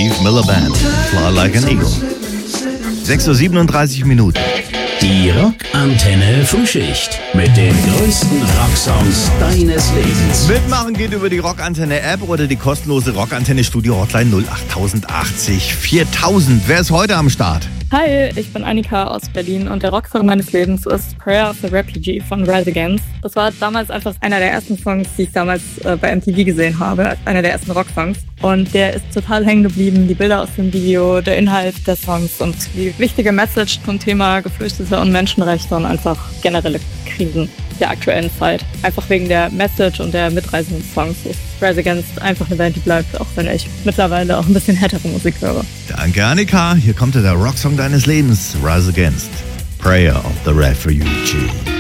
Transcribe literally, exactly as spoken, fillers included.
Steve Miller Band. Fly Like an Eagle. sechs Uhr siebenunddreißig Minuten. Die Rockantenne Frühschicht mit den größten Rocksongs deines Lebens. Mitmachen geht über die Rockantenne App oder die kostenlose Rockantenne Studio Hotline null acht achtzig viertausend. Wer ist heute am Start? Hi, ich bin Annika aus Berlin und der Rocksong meines Lebens ist Prayer of the Refugee von Rise Against. Das war damals einfach einer der ersten Songs, die ich damals äh, bei M T V gesehen habe, einer der ersten Rocksongs. Und der ist total hängen geblieben, die Bilder aus dem Video, der Inhalt der Songs und die wichtige Message zum Thema Geflüchtete und Menschenrechte und einfach generelle Krisen der aktuellen Zeit. Einfach wegen der Message und der mitreißenden Songs ist Rise Against einfach eine Band, die bleibt, auch wenn ich mittlerweile auch ein bisschen härtere Musik höre. Danke, Annika. Hier kommt der Rocksong deines Lebens, Rise Against, Prayer of the Refugee.